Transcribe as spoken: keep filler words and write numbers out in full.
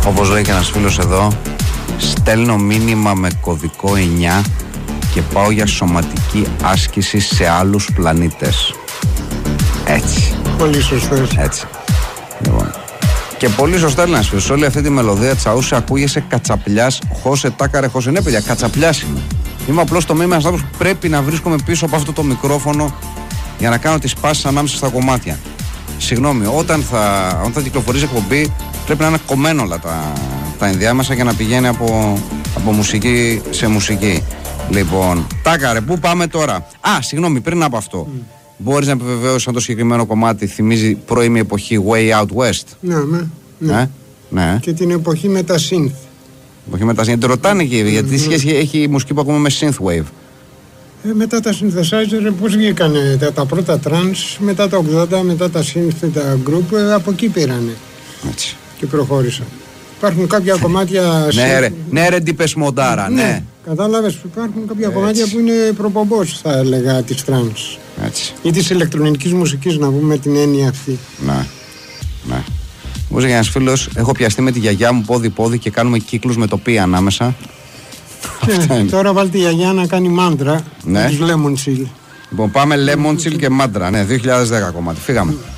Όπως λέει και ένας φίλος εδώ, στέλνω μήνυμα με κωδικό εννιά και πάω για σωματική άσκηση σε άλλους πλανήτες. Έτσι. Πολύ σωστός. Έτσι. Λοιπόν. Και πολύ σωστά λέει ένας φίλος, όλη αυτή τη μελωδία Τσαούσε ακούγεσαι κατσαπλιάς, χώσε τάκαρε χώσε. Ναι παιδιά, κατσαπλιάς είμαι. Είμαι απλώς το μήνυμα άνθρωπος που πρέπει να βρίσκομαι πίσω από αυτό το μικρόφωνο για να κάνω τις πάσεις ανάμεσα στα κομμάτια. Συγγνώμη, όταν θα, όταν θα κυκλοφορήσει εκπομπή πρέπει να είναι κομμένο όλα τα, τα ενδιάμεσα για να πηγαίνει από, από μουσική σε μουσική. Λοιπόν, τάκαρε, πού πάμε τώρα? Α, συγγνώμη, πριν από αυτό. Mm. Μπορείς να επιβεβαιώσεις αν το συγκεκριμένο κομμάτι θυμίζει πρώιμη εποχή Way Out West? Ναι, ναι. ναι. Ε? ναι. Και την εποχή με τα synth. Εποχή με τα synth. Ρωτάνε και γιατί τι σχέση έχει η μουσική που ακούμε με synthwave? Ε, μετά τα synthesizer, πώς βγήκανε τα, τα πρώτα trance, μετά τα ογδόντα, μετά τα synth, τα group, ε, από εκεί πήρανε. Έτσι. Και προχώρησαν. Υπάρχουν κάποια κομμάτια... ναι, ρε, ναι, ρε, ντύπες μοντάρα, ναι. ναι. Κατάλαβες, υπάρχουν κάποια Έτσι. κομμάτια που είναι προπομπός, θα έλεγα, της trance. Έτσι. Ή της ηλεκτρονικής μουσικής, να πούμε την έννοια αυτή. Ναι, ναι. Μου για ένας φίλος, έχω πιαστεί με τη γιαγιά μου πόδι-πόδι και κάνουμε κύκλους με το πι ανάμεσα. Ναι, τώρα βάλει τη γιαγιά να κάνει μάντρα, ναι. Με τους Lemon Chill. Λοιπόν, πάμε Lemon Chill και μάντρα, ναι, δύο χιλιάδες δέκα κομμάτι. Φύγαμε.